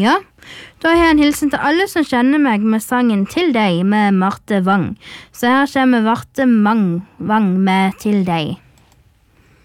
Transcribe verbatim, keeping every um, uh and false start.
Ja, da har jeg en hilsen til alle som kjenner meg med sangen Til deg med Marte Wang. Så her kommer Marte Mang Wang med Til deg.